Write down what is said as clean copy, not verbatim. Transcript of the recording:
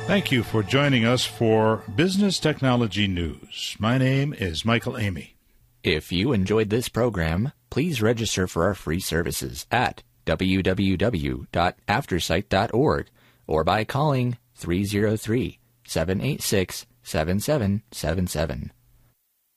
Thank you for joining us for Business Technology News. My name is Michael Amey. If you enjoyed this program, please register for our free services at www.aftersight.org or by calling 303-786-7777.